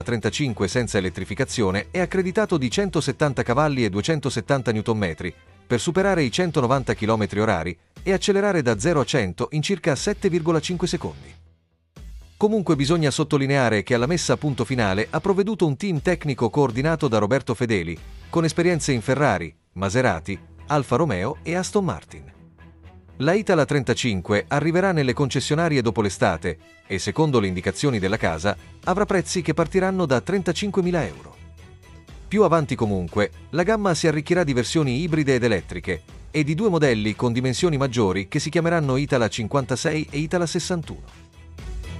35 senza elettrificazione è accreditato di 170 cavalli e 270 Nm per superare i 190 km/h e accelerare da 0 a 100 in circa 7,5 secondi. Comunque bisogna sottolineare che alla messa a punto finale ha provveduto un team tecnico coordinato da Roberto Fedeli, con esperienze in Ferrari, Maserati, Alfa Romeo e Aston Martin. La Itala 35 arriverà nelle concessionarie dopo l'estate e, secondo le indicazioni della casa, avrà prezzi che partiranno da 35.000 euro. Più avanti comunque, la gamma si arricchirà di versioni ibride ed elettriche e di due modelli con dimensioni maggiori che si chiameranno Itala 56 e Itala 61.